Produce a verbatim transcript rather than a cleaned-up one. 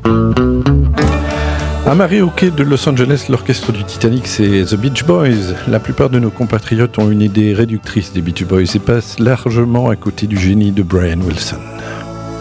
À marée au quai de Los Angeles, l'orchestre du Titanic, c'est The Beach Boys. La plupart de nos compatriotes ont une idée réductrice des Beach Boys et passent largement à côté du génie de Brian Wilson.